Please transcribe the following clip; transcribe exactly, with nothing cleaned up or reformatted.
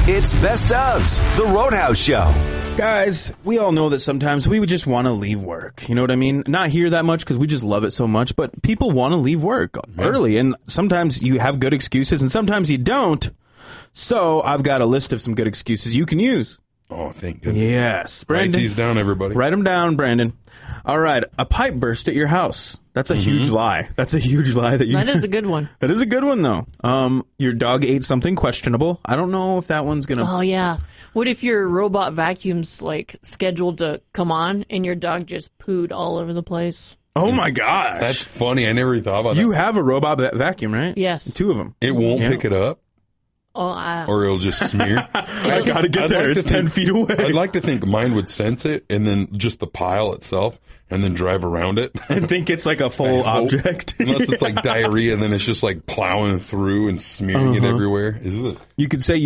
It's Best Ofs, The Roadhouse Show. Guys, we all know that sometimes we would just want to leave work. You know what I mean? Not here that much because we just love it so much, but people want to leave work early, and sometimes you have good excuses, and sometimes you don't. So I've got a list of some good excuses you can use. Oh, thank goodness. Yes. Brandon. Write these down, everybody. Write them down, Brandon. All right. A pipe burst at your house. That's a mm-hmm. huge lie. That's a huge lie. That you. That is a good one. That is a good one, though. Um, your dog ate something questionable. I don't know if that one's going to... Oh, yeah. What if your robot vacuum's, like, scheduled to come on and your dog just pooed all over the place? Oh, it's, my gosh. That's funny. I never thought about that. You have a robot va- vacuum, right? Yes. Two of them. It won't yeah. pick it up? Oh, I, or it'll just smear. I gotta get I'd there. Like it's ten think, feet away. I'd like to think mine would sense it, and then just the pile itself, and then drive around it and think it's like a full object. Unless it's like diarrhea, and then it's just like plowing through and smearing uh-huh. it everywhere. You could say.